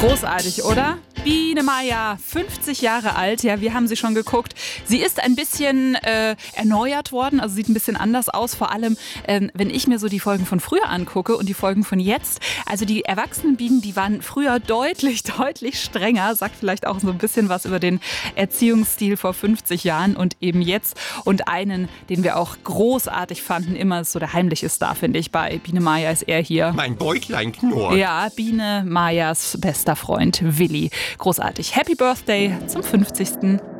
Großartig, oder? Biene Maya, 50 Jahre alt. Ja, wir haben sie schon geguckt. Sie ist ein bisschen erneuert worden, also sieht ein bisschen anders aus. Vor allem, wenn ich mir so die Folgen von früher angucke und die Folgen von jetzt. Also die erwachsenen Bienen, die waren früher deutlich strenger. Sagt vielleicht auch so ein bisschen was über den Erziehungsstil vor 50 Jahren und eben jetzt. Und einen, den wir auch großartig fanden, immer so der heimliche Star, finde ich. Bei Biene Maya ist er hier. Mein Bäuchlein knurrt. Ja, Biene Mayas bester Freund Willi. Großartig. Happy Birthday zum 50.